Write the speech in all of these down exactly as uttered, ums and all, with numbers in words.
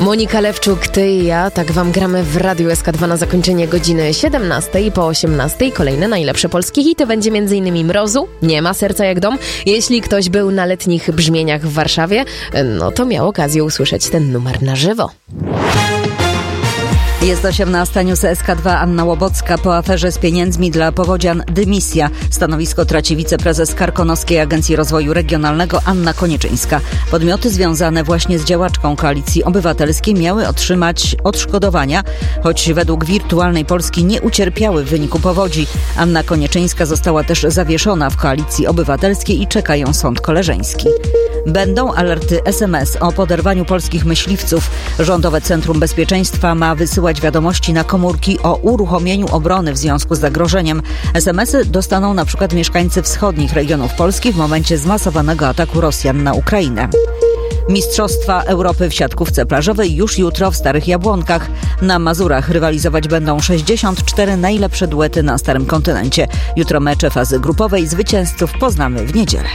Monika Lewczuk, ty i ja, tak wam gramy w Radiu S K dwa na zakończenie godziny siedemnastej po osiemnastej. Kolejne najlepsze polskie hity. Będzie m.in. Mrozu, Nie ma serca jak dom. Jeśli ktoś był na letnich brzmieniach w Warszawie, no to miał okazję usłyszeć ten numer na żywo. Jest osiemnasta, news S K dwa, Anna Łobocka. Po aferze z pieniędzmi dla powodzian dymisja. Stanowisko traci wiceprezes Karkonoskiej Agencji Rozwoju Regionalnego Anna Konieczyńska. Podmioty związane właśnie z działaczką Koalicji Obywatelskiej miały otrzymać odszkodowania, choć według Wirtualnej Polski nie ucierpiały w wyniku powodzi. Anna Konieczyńska została też zawieszona w Koalicji Obywatelskiej i czeka ją sąd koleżeński. Będą alerty S M S o poderwaniu polskich myśliwców. Rządowe Centrum Bezpieczeństwa ma wysyłać wiadomości na komórki o uruchomieniu obrony w związku z zagrożeniem. S M esy dostaną na przykład mieszkańcy wschodnich regionów Polski w momencie zmasowanego ataku Rosjan na Ukrainę. Mistrzostwa Europy w siatkówce plażowej już jutro w Starych Jabłonkach. Na Mazurach rywalizować będą sześćdziesiąt cztery najlepsze duety na Starym Kontynencie. Jutro mecze fazy grupowej. Zwycięzców poznamy w niedzielę.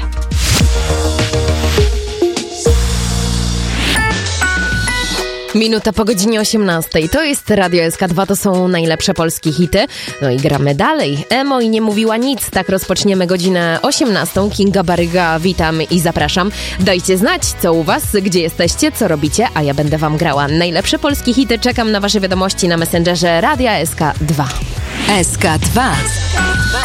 Minuta po godzinie osiemnastej. To jest Radio S K dwa, to są najlepsze polskie hity. No i gramy dalej. Emo i nie mówiła nic. Tak rozpoczniemy godzinę osiemnastą. Kinga Baryga, witam i zapraszam. Dajcie znać, co u was, gdzie jesteście, co robicie, a ja będę wam grała najlepsze polskie hity. Czekam na wasze wiadomości na Messengerze Radia S K dwa. S K dwa.